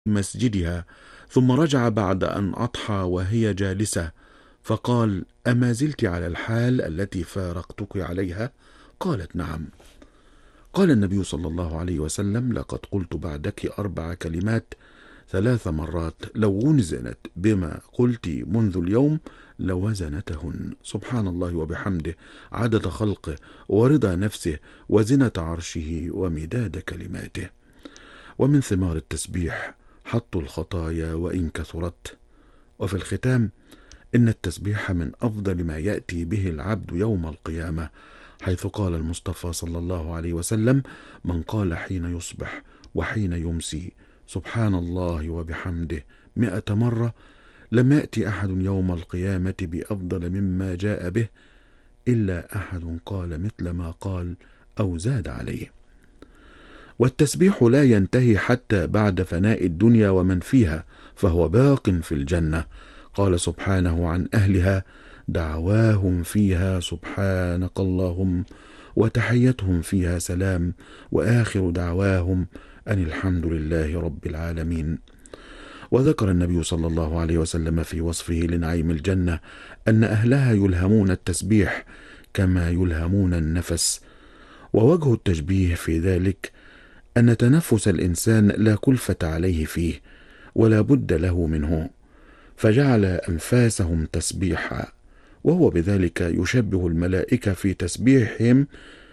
مسجدها، ثم رجع بعد أن أضحى وهي جالسة، فقال: أما زلت على الحال التي فارقتك عليها؟ قالت: نعم. قال النبي صلى الله عليه وسلم: لقد قلت بعدك 4 كلمات 3 مرات، لو وزنت بما قلت منذ اليوم لوزنتهن: سبحان الله وبحمده، عدد خلقه، ورضا نفسه، وزنة عرشه، ومداد كلماته. ومن ثمار التسبيح حط الخطايا وإن كثرت. وفي الختام، إن التسبيح من أفضل ما يأتي به العبد يوم القيامة، حيث قال المصطفى صلى الله عليه وسلم: من قال حين يصبح وحين يمسي سبحان الله وبحمده 100 مرة، لم يأتي أحد يوم القيامة بأفضل مما جاء به، إلا أحد قال مثل ما قال أو زاد عليه. والتسبيح لا ينتهي حتى بعد فناء الدنيا ومن فيها، فهو باق في الجنة. قال سبحانه عن أهلها: دعواهم فيها سبحانك اللهم وتحيتهم فيها سلام وآخر دعواهم أن الحمد لله رب العالمين. وذكر النبي صلى الله عليه وسلم في وصفه لنعيم الجنة أن أهلها يلهمون التسبيح كما يلهمون النفس. ووجه التشبيه في ذلك أن تنفس الإنسان لا كلفة عليه فيه ولا بد له منه، فجعل أنفاسهم تسبيحا، وهو بذلك يشبه الملائكة في تسبيحهم،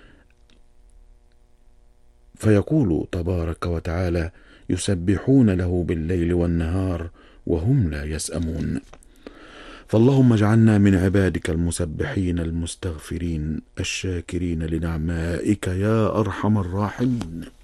فيقول تبارك وتعالى: يسبحون له بالليل والنهار وهم لا يسأمون. فاللهم اجعلنا من عبادك المسبحين المستغفرين الشاكرين لنعمائك يا أرحم الراحمين.